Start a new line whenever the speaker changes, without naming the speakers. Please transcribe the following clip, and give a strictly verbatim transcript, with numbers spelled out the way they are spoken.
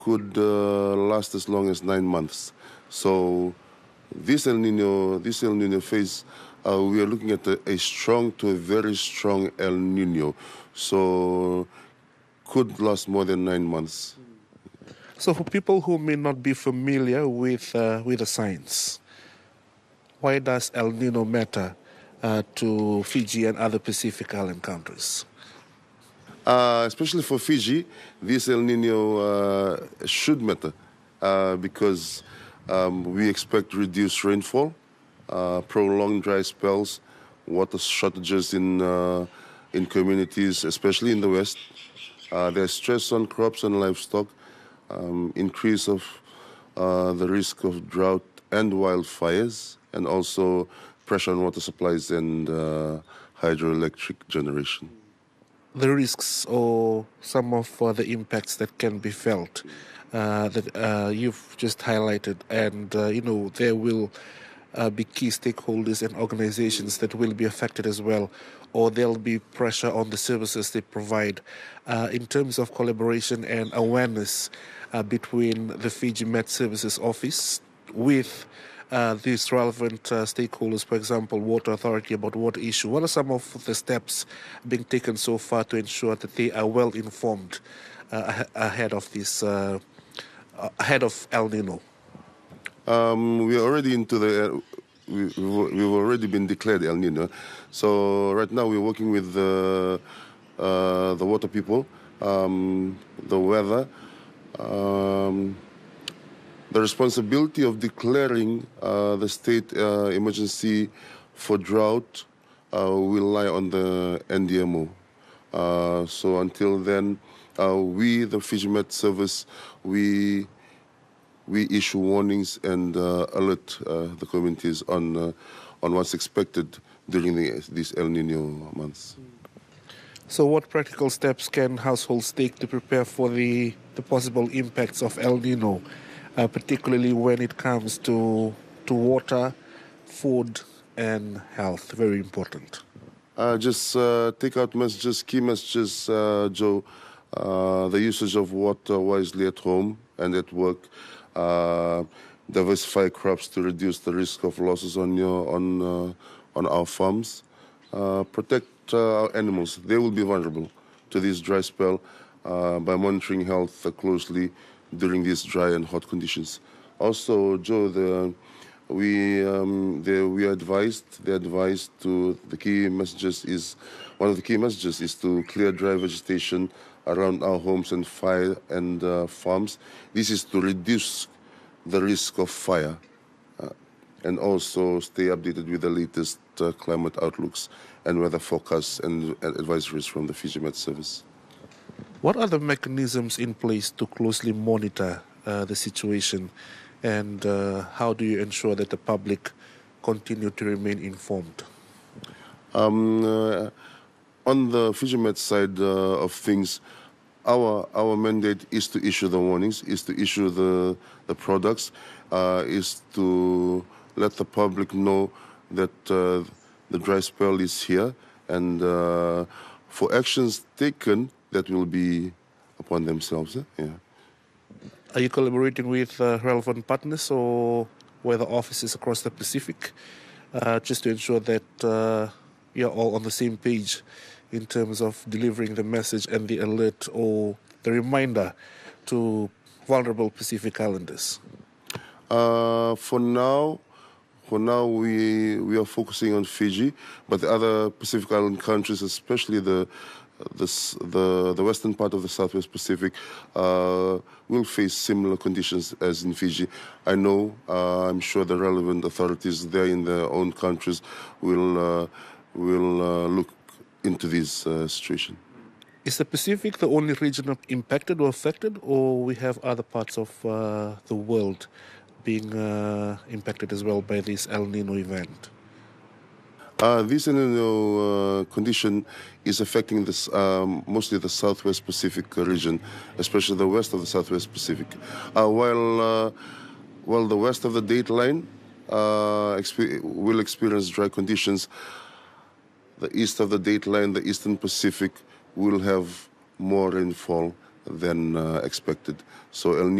could uh, last as long as nine months. So this El Nino, this El Nino phase, uh, we are looking at a, a strong to a very strong El Nino. So could last more than nine months.
So for people who may not be familiar with uh, with the science, why does El Nino matter uh, to Fiji and other Pacific Island countries?
Uh, especially for Fiji, this El Nino uh, should matter uh, because um, we expect reduced rainfall, uh, prolonged dry spells, water shortages in uh, in communities, especially in the west. Uh, there's stress on crops and livestock, um, increase of uh, the risk of drought and wildfires, and also pressure on water supplies and uh, hydroelectric generation.
The risks or some of uh, the impacts that can be felt uh, that uh, you've just highlighted, and uh, you know there will uh, be key stakeholders and organizations that will be affected as well, or there'll be pressure on the services they provide uh, in terms of collaboration and awareness uh, between the Fiji Met Services Office with Uh, these relevant uh, stakeholders, for example, Water Authority, about water issue. What are some of the steps being taken so far to ensure that they are well informed uh, ahead of this, uh, ahead of El Nino?
Um, we are already into the. Uh, we, we've already been declared El Nino, so right now we're working with the uh, the water people, um, the weather. Um, The responsibility of declaring uh, the state uh, emergency for drought uh, will lie on the N D M O. Uh, so until then, uh, we, the Fiji Met Service, we we issue warnings and uh, alert uh, the communities on uh, on what's expected during the, these El Nino months.
So, what practical steps can households take to prepare for the the possible impacts of El Nino? Uh, particularly when it comes to to water, food, and health. Very important.
Uh, just uh, take out messages, key messages, uh, Joe. Uh, the usage of water wisely at home and at work. Uh, diversify crops to reduce the risk of losses on your on uh, on our farms. Uh, protect uh, our animals. They will be vulnerable to this dry spell uh, by monitoring health uh, closely during these dry and hot conditions. Also, Joe, the, we um, the, we are advised. The advised to the key messages is one of the key messages is to clear dry vegetation around our homes and fire and uh, farms. This is to reduce the risk of fire, uh, and also stay updated with the latest uh, climate outlooks and weather forecasts and, and advisories from the Fiji Met Service.
What are the mechanisms in place to closely monitor uh, the situation, and uh, how do you ensure that the public continue to remain informed?
Um, uh, on the Fiji Met side uh, of things, our our mandate is to issue the warnings, is to issue the the products, uh, is to let the public know that uh, the dry spell is here, and uh, for actions taken that will be upon themselves. Eh? Yeah.
Are you collaborating with uh, relevant partners or weather offices across the Pacific uh, just to ensure that uh, you're all on the same page in terms of delivering the message and the alert or the reminder to vulnerable Pacific Islanders?
Uh, for now, for now we we are focusing on Fiji, but the other Pacific Island countries, especially the The, the, the western part of the Southwest Pacific uh, will face similar conditions as in Fiji. I know, uh, I'm sure the relevant authorities there in their own countries will, uh, will uh, look into this uh, situation.
Is the Pacific the only region impacted or affected, or we have other parts of uh, the world being uh, impacted as well by this El Nino event?
Uh, this El Nino uh, condition is affecting this, um, mostly the Southwest Pacific region, especially the west of the Southwest Pacific. Uh, while uh, while the west of the dateline uh, exp- will experience dry conditions, the east of the dateline, the Eastern Pacific, will have more rainfall than uh, expected. So El